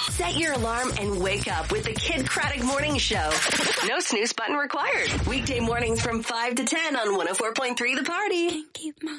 Set your alarm and wake up with the Kid Craddock Morning Show. No snooze button required. Weekday mornings from 5 to 10 on 104.3 The Party. Can't keep my